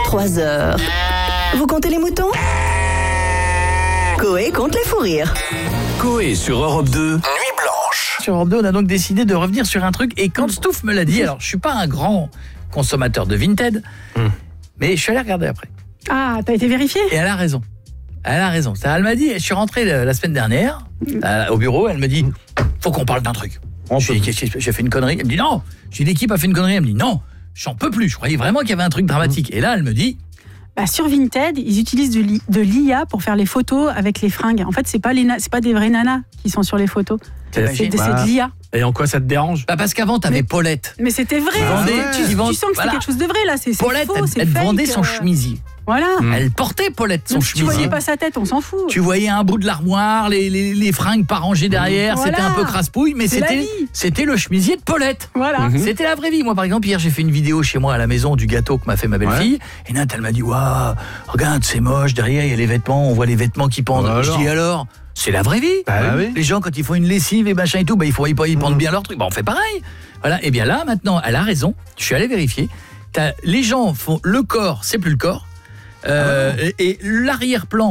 3 heures. Vous comptez les moutons ? Coé compte les fous rires. Coé sur Europe 2, Nuit Blanche. Sur Europe 2, on a donc décidé de revenir sur un truc. Et quand Stouff me l'a dit, alors je suis pas un grand consommateur de Vinted, mais je suis allé regarder après. Ah, t'as été vérifié ? Et elle a raison. Elle a raison. Elle m'a dit, je suis rentré la semaine dernière au bureau, elle me dit, faut qu'on parle d'un truc. J'ai fait une connerie. Elle me dit non. J'ai dit, l'équipe a fait une connerie. Elle me dit non, j'en peux plus. Je croyais vraiment qu'il y avait un truc dramatique. Et là, elle me dit, sur Vinted, ils utilisent de l'IA pour faire les photos avec les fringues. En fait, c'est pas des vraies nanas qui sont sur les photos. C'est de l'IA. Et en quoi ça te dérange ? Parce qu'avant, t'avais Paulette. Mais c'était vrai. Tu sens que c'était quelque chose de vrai là. C'est Paulette, faux, c'est elle fake. vendait son chemisier. Voilà. Elle portait Paulette son chemisier. Tu voyais pas sa tête, on s'en fout. Tu voyais un bout de l'armoire, les fringues pas rangées derrière, Voilà. c'était un peu crasse-pouille, mais c'était le chemisier de Paulette. Voilà. C'était la vraie vie. Moi, par exemple, hier, j'ai fait une vidéo chez moi à la maison du gâteau que m'a fait ma belle-fille. Et Nat, elle m'a dit, waouh, regarde, c'est moche, derrière, il y a les vêtements, on voit les vêtements qui pendent. Je dis alors, c'est la vraie vie. Oui. Les gens, quand ils font une lessive et machin et tout, ils pendent bien leur truc. On fait pareil. Voilà. Et bien là, maintenant, elle a raison. Je suis allé vérifier. Les gens font le corps, c'est plus le corps. Et l'arrière-plan